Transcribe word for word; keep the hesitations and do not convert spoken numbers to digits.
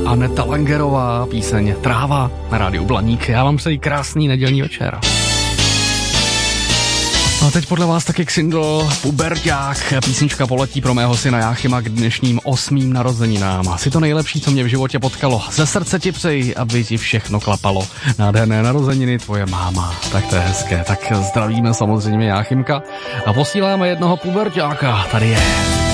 Aneta Langerová, píseň Tráva na rádiu Blaník. Já vám přeji krásný nedělní večer. A teď podle vás taky single Puberťák. Písnička poletí pro mého syna Jáchyma k dnešním osmým narozeninám. Asi to nejlepší, co mě v životě potkalo. Ze srdce ti přeji, aby ti všechno klapalo. Nádherné narozeniny, tvoje máma. Tak to je hezké. Tak zdravíme samozřejmě Jáchymka a posíláme jednoho puberťáka. Tady je.